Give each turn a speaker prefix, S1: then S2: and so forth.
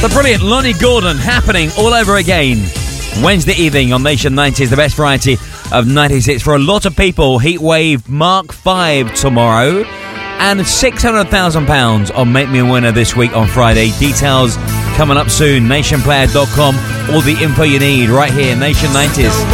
S1: The brilliant Lonnie Gordon, Happening all over again. Wednesday evening on Nation 90s, the best variety of 96. For a lot of people, Heatwave Mark 5 tomorrow. And £600,000 on Make Me a Winner this week on Friday. Details coming up soon. Nationplayer.com. All the info you need right here, Nation 90s.